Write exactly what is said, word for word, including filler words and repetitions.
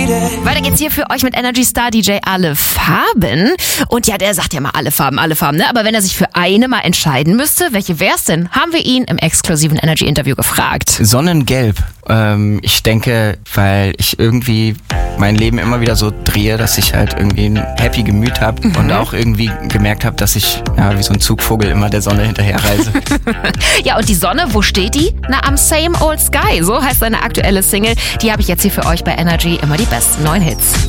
Weiter geht's hier für euch mit Energy Star D J Alle Farben. Und ja, der sagt ja mal alle Farben, alle Farben, ne? Aber wenn er sich für eine mal entscheiden müsste, welche wär's denn? Haben wir ihn im exklusiven Energy Interview gefragt. Sonnengelb. Ähm, ich denke, weil ich irgendwie mein Leben immer wieder so drehe, dass ich halt irgendwie ein happy Gemüt habe mhm. und auch irgendwie gemerkt habe, dass ich ja wie so ein Zugvogel immer der Sonne hinterherreise. Ja, und die Sonne, wo steht die? Na, am Same Old Sky. So heißt seine aktuelle Single. Die habe ich jetzt hier für euch bei Energy. Immer die besten neuen Hits.